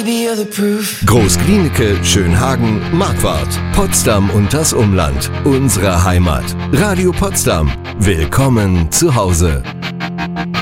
baby, you're the proof. Großglienicke, Schönhagen, Marquardt, Potsdam und das Umland. Unsere Heimat. Radio Potsdam. Willkommen zu Hause.